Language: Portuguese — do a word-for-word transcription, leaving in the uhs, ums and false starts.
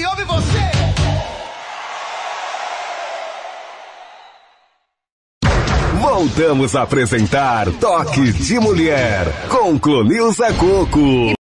ouve você! Voltamos a apresentar Toque de Mulher com Clonilza Coco.